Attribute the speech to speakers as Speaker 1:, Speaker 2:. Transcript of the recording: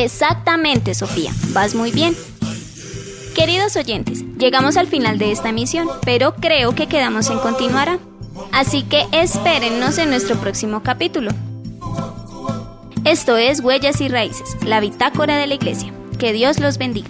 Speaker 1: Exactamente, Sofía, vas muy bien. Queridos oyentes, llegamos al final de esta emisión, pero creo que quedamos en continuará. Así que espérennos en nuestro próximo capítulo. Esto es Huellas y Raíces, la bitácora de la Iglesia. Que Dios los bendiga.